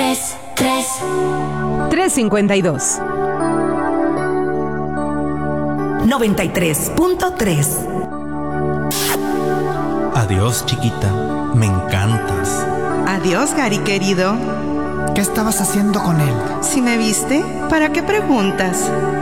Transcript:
352. 93.3. Adiós, chiquita, me encantas. Adiós, Gary, querido. ¿Qué estabas haciendo con él? Si me viste, ¿para qué preguntas?